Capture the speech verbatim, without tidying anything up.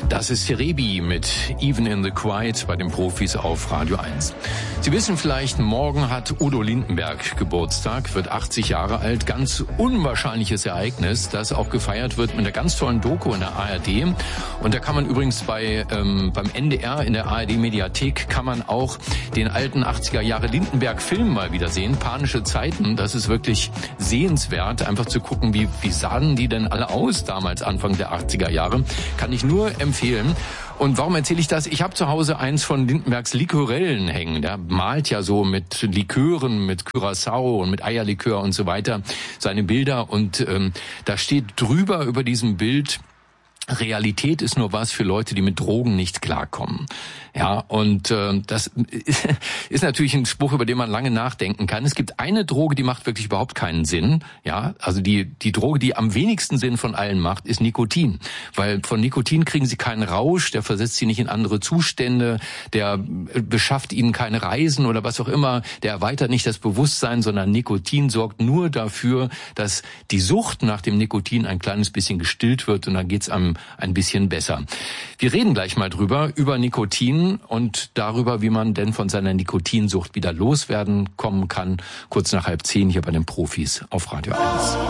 Das ist Serebi mit Even in the Quiet bei den Profis auf Radio eins. Sie wissen vielleicht, morgen hat Udo Lindenberg Geburtstag, wird achtzig Jahre alt. Ganz unwahrscheinliches Ereignis, das auch gefeiert wird mit einer ganz tollen Doku in der A R D. Und da kann man übrigens bei ähm, beim N D R in der A R D-Mediathek kann man auch den alten achtziger Jahre Lindenberg-Film mal wieder sehen. Panische Zeiten, das ist wirklich sehenswert, einfach zu gucken, wie, wie sahen die denn alle aus damals, Anfang der achtziger Jahre. Kann ich nur empfehlen. Und warum erzähle ich das? Ich habe zu Hause eins von Lindenbergs Likorellen hängen. Der malt ja so mit Likören, mit Curaçao und mit Eierlikör und so weiter seine Bilder. Und ähm, da steht drüber über diesem Bild: Realität ist nur was für Leute, die mit Drogen nicht klarkommen. Ja, und äh, das ist natürlich ein Spruch, über den man lange nachdenken kann. Es gibt eine Droge, die macht wirklich überhaupt keinen Sinn. Ja, also die die Droge, die am wenigsten Sinn von allen macht, ist Nikotin. Weil von Nikotin kriegen sie keinen Rausch, der versetzt sie nicht in andere Zustände, der beschafft ihnen keine Reisen oder was auch immer, der erweitert nicht das Bewusstsein, sondern Nikotin sorgt nur dafür, dass die Sucht nach dem Nikotin ein kleines bisschen gestillt wird und dann geht's einem ein bisschen besser. Wir reden gleich mal drüber, über Nikotin und darüber, wie man denn von seiner Nikotinsucht wieder loswerden kommen kann. Kurz nach halb zehn hier bei den Profis auf Radio eins.